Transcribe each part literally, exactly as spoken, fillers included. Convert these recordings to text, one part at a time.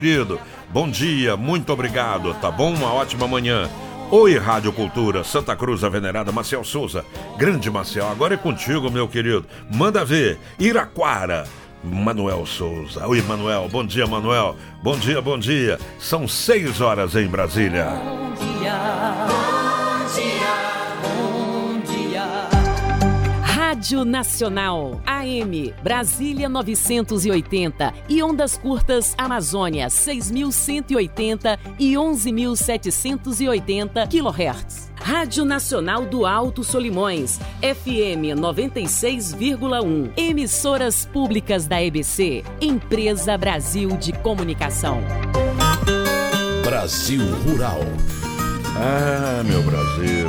Querido, bom dia, muito obrigado, tá bom? Uma ótima manhã. Oi, Rádio Cultura, Santa Cruz, a venerada Maciel Souza. Grande Maciel, agora é contigo, meu querido. Manda ver, Iraquara, Manuel Souza. Oi, Manuel, bom dia, Manuel. Bom dia, bom dia. São seis horas em Brasília. Bom dia, bom dia, bom dia. Rádio Nacional, A M, Brasília novecentos e oitenta e ondas curtas Amazônia seis mil cento e oitenta e onze mil setecentos e oitenta quilohertz. Rádio Nacional do Alto Solimões, F M noventa e seis vírgula um. Emissoras públicas da E B C, Empresa Brasil de Comunicação. Brasil Rural. Ah, meu Brasil.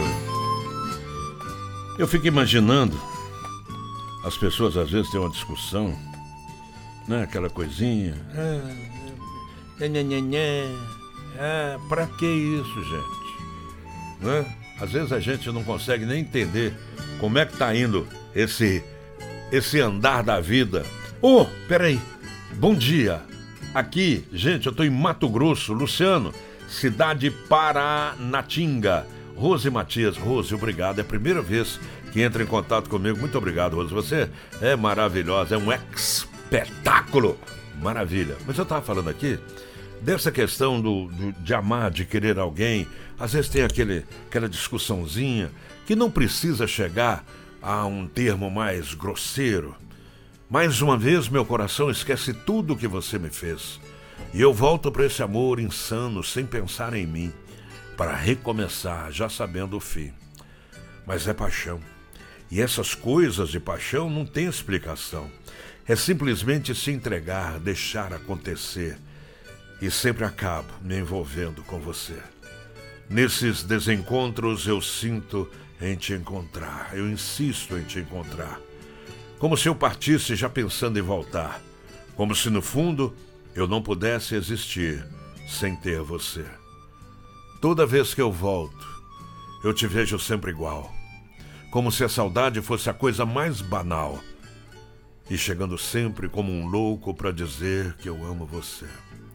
Eu fico imaginando, as pessoas às vezes têm uma discussão, né? Aquela coisinha. Ah, nhê, nhê, nhê. Ah, pra que isso, gente? Né? Às vezes a gente não consegue nem entender como é que tá indo esse, esse andar da vida. Oh, peraí. Bom dia. Aqui, gente, eu tô em Mato Grosso. Luciano, cidade Paranatinga. Rose Matias. Rose, obrigado. É a primeira vez que entra em contato comigo. Muito obrigado, Rose. Você é maravilhosa. É um espetáculo. Maravilha. Mas eu tava falando aqui dessa questão do, do, de amar, de querer alguém. Às vezes tem aquele, aquela discussãozinha que não precisa chegar a um termo mais grosseiro. Mais uma vez, meu coração esquece tudo o que você me fez. E eu volto para esse amor insano, sem pensar em mim, para recomeçar, já sabendo o fim. Mas é paixão. E essas coisas de paixão não têm explicação. É simplesmente se entregar, deixar acontecer. E sempre acabo me envolvendo com você. Nesses desencontros eu sinto em te encontrar. Eu insisto em te encontrar. Como se eu partisse já pensando em voltar. Como se no fundo eu não pudesse existir sem ter você. Toda vez que eu volto, eu te vejo sempre igual. Como se a saudade fosse a coisa mais banal. E chegando sempre como um louco para dizer que eu amo você.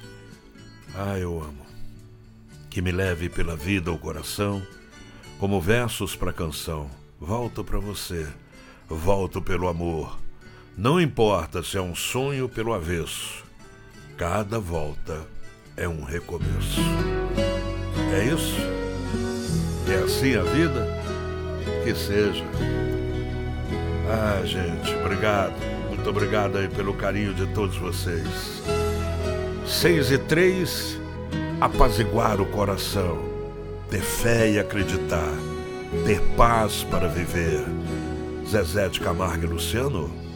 Ah, eu amo. Que me leve pela vida o coração, como versos para canção. Volto para você. Volto pelo amor. Não importa se é um sonho pelo avesso. Cada volta é um recomeço. É isso? É assim a vida? Que seja. Ah, gente, obrigado. Muito obrigado aí pelo carinho de todos vocês. Seis e três, apaziguar o coração. Ter fé e acreditar. Ter paz para viver. Zezé de Camargo e Luciano.